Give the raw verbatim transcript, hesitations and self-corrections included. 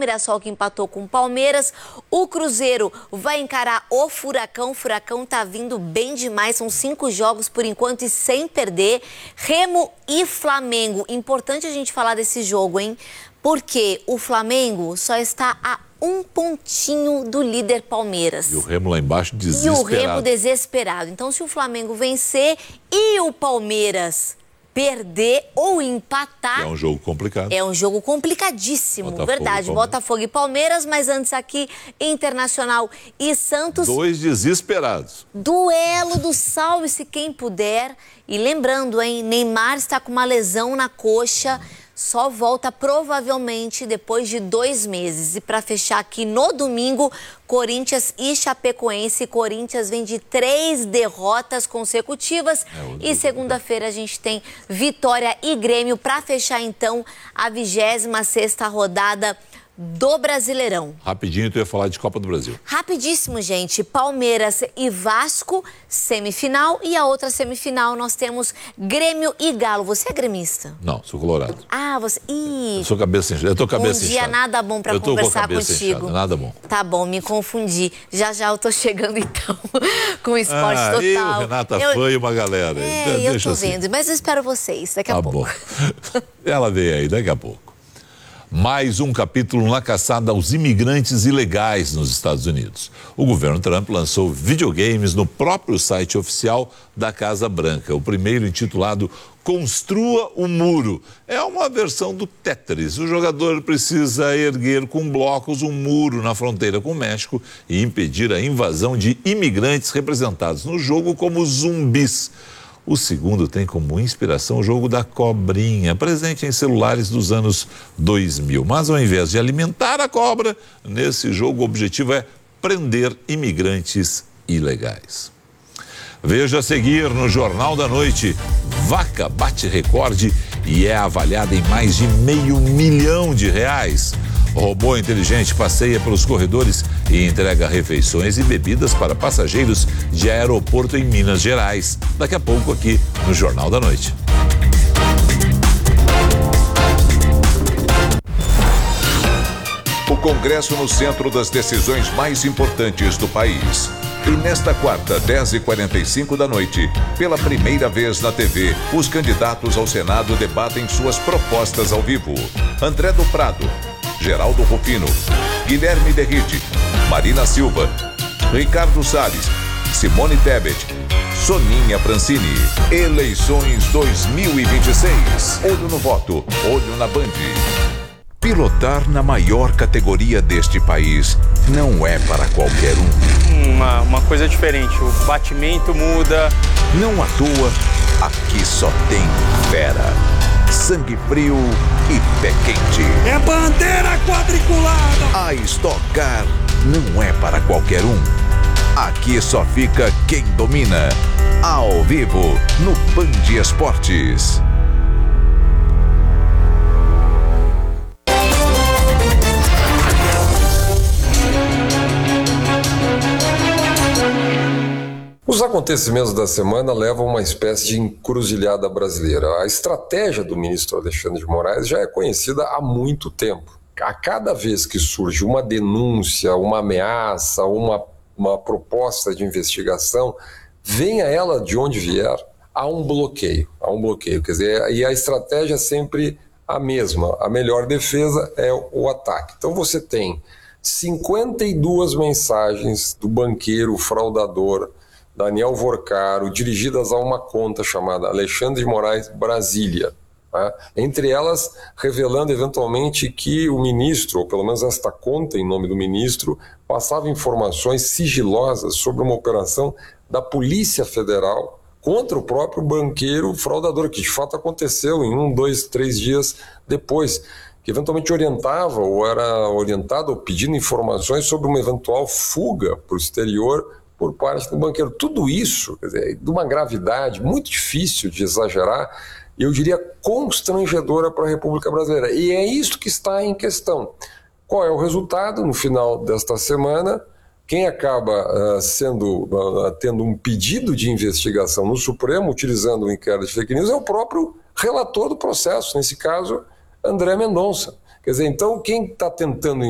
Mirassol que empatou com o Palmeiras. O Cruzeiro vai encarar o Furacão. O Furacão tá vindo bem demais, são cinco jogos por enquanto e sem perder. Remo e Flamengo. Importante a gente falar desse jogo, hein? Porque o Flamengo só está a um pontinho do líder Palmeiras. E o Remo lá embaixo desesperado. E o Remo desesperado. Então, se o Flamengo vencer e o Palmeiras perder ou empatar... É um jogo complicado. É um jogo complicadíssimo, Botafogo verdade. e Botafogo e Palmeiras, mas antes aqui, Internacional e Santos. Dois desesperados. Duelo do salve-se quem puder. E lembrando, hein, Neymar está com uma lesão na coxa. Só volta provavelmente depois de dois meses. E para fechar aqui no domingo, Corinthians e Chapecoense. Corinthians vem de três derrotas consecutivas. É, e segunda-feira a gente tem Vitória e Grêmio para fechar então a vigésima sexta rodada do Brasileirão. Rapidinho, tu ia falar de Copa do Brasil. Rapidíssimo, gente. Palmeiras e Vasco, semifinal. E a outra semifinal nós temos Grêmio e Galo. Você é gremista? Não, sou colorado. Ah, você... Ih, eu sou cabeça inchada. Eu tô cabeça um dia inchada. nada bom pra eu tô conversar com a cabeça contigo. Inchada, nada bom. Tá bom, me confundi. Já já eu tô chegando então com o Esporte ah, Total. Eu, Renata eu... Fã e uma galera. É, então, eu deixa tô assim. vendo. Mas eu espero vocês daqui a tá pouco. Bom. Ela vem aí daqui a pouco. Mais um capítulo na caçada aos imigrantes ilegais nos Estados Unidos. O governo Trump lançou videogames no próprio site oficial da Casa Branca. O primeiro, intitulado Construa o Muro. É uma versão do Tetris. O jogador precisa erguer com blocos um muro na fronteira com o México e impedir a invasão de imigrantes representados no jogo como zumbis. O segundo tem como inspiração o jogo da cobrinha, presente em celulares dos anos dois mil. Mas ao invés de alimentar a cobra, nesse jogo o objetivo é prender imigrantes ilegais. Veja a seguir no Jornal da Noite. Vaca bate recorde e é avaliada em mais de meio milhão de reais. O robô inteligente passeia pelos corredores e entrega refeições e bebidas para passageiros de aeroporto em Minas Gerais. Daqui a pouco aqui no Jornal da Noite. O Congresso no centro das decisões mais importantes do país. E nesta quarta, dez e quarenta e cinco da noite, pela primeira vez na T V, os candidatos ao Senado debatem suas propostas ao vivo. André do Prado, Geraldo Rufino, Guilherme Derrite, Marina Silva, Ricardo Salles, Simone Tebet, Soninha Francini. Eleições dois mil e vinte e seis. Olho no voto, olho na Band. Pilotar na maior categoria deste país não é para qualquer um. Uma, uma coisa diferente, o batimento muda. Não à toa, aqui só tem fera. Sangue frio e pé quente. É bandeira quadriculada! A Stock Car não é para qualquer um. Aqui só fica quem domina. Ao vivo, no Band Esportes. Os acontecimentos da semana levam a uma espécie de encruzilhada brasileira. A estratégia do ministro Alexandre de Moraes já é conhecida há muito tempo. A cada vez que surge uma denúncia, uma ameaça, uma, uma proposta de investigação, venha ela de onde vier, há um bloqueio. Há um bloqueio. Quer dizer, e a estratégia é sempre a mesma. A melhor defesa é o ataque. Então você tem cinquenta e duas mensagens do banqueiro fraudador Daniel Vorcaro, dirigidas a uma conta chamada Alexandre de Moraes Brasília. Tá? Entre elas, revelando eventualmente que o ministro, ou pelo menos esta conta em nome do ministro, passava informações sigilosas sobre uma operação da Polícia Federal contra o próprio banqueiro fraudador, que de fato aconteceu em um, dois, três dias depois, que eventualmente orientava ou era orientado ou pedindo informações sobre uma eventual fuga para o exterior por parte do banqueiro. Tudo isso, quer dizer, de uma gravidade muito difícil de exagerar, e eu diria constrangedora para a República Brasileira. E é isso que está em questão. Qual é o resultado no final desta semana? Quem acaba uh, sendo, uh, tendo um pedido de investigação no Supremo, utilizando o inquérito de fake news, é o próprio relator do processo, nesse caso, André Mendonça. Quer dizer, então, quem está tentando